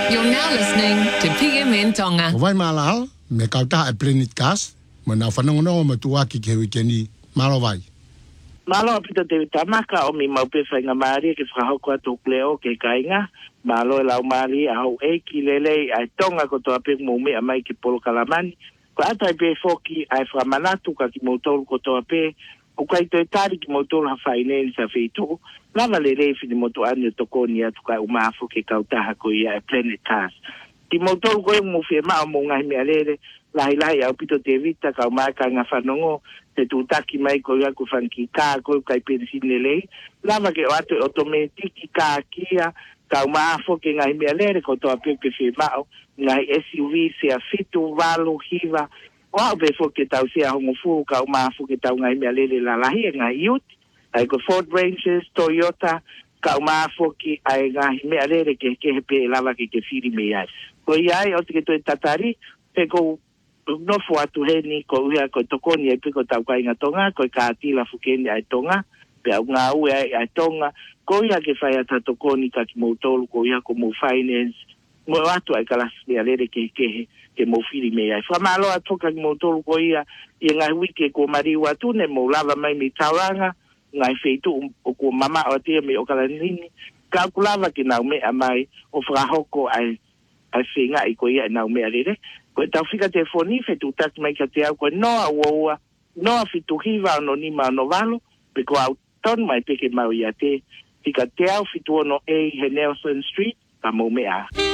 You're now listening to PMN Tonga. Vai malal me kauta e Planet Cast, mo na whanongono mo tuaki ke wikeni. Malo vai. Malo apita te tamaka o mi maupe whainga maari ke whahoko atu kleo ke kainga. Malo e lau maari a hau e ki lele ai tonga ko toa pe moume a mai ki polo kalamani. Ko ata i pe foki ai whamanatu ka ki moutolu ko toa pe. O kai to e tari ki moutolu ha whaineni sa whitu. Lava le reifi ni motu ane tokoni atu kai umaafu ke kautaha ko ia e Planet Cast. Ki moutolu koe mo fie maa mo ngai mea lere. Lahi au pito te vita ka umai ka ngā whanongo. Te tūtaki mai ko ia ku whanki kā koe kai pensine lei. Lava ke o atu otometiki kā kia. Ka umaafo ke ngai mea lere ko toa pepe fie mao. Ngai SUV se a fitu, walu, hiva. O au befo ke tau sea hongo fu ka umaafo ke tau ngai mea lere la lahi e ngai iuti. Ai ko Ford Rangers, Toyota, ka umaafo ki ai ngai mea lere ke hepe lava ke whiri me ai. Ko iai o te ke toi tatari, pe ko nofu atu heni ko uia ko tokoni e piko tau kai ngatonga, ko ka atila fukeni ai tonga, pe au ngā ue ai tonga, ko ia ke whai ata tokoni ka ki moutolu, ko ia ko mou finance, mo atu ai kalas mea lere ke mou whiri me ai. Whamalo atu ka ki moutolu ko ia, i ngai wike ko mariu atu ne mou lava mai mi tauranga, ngai feitu o ko mama o tia me o kalanini, ka kulava ki nau mea mai o whakahoko ai whenga i ko ia nau mea lere. Ko tau whika te whoni, whetu tatu mai ka te au, ko noa uaua, noa whitu hiva ono nima ono walo, pe ko au ton mai peke mau ia te, whika te au whitu ono e he Nelson Street, ka mau mea.